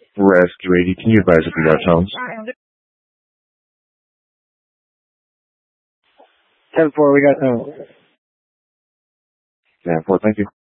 Rescue 80, can you advise if we got tones? 10-4, we got tones. 10-4, thank you.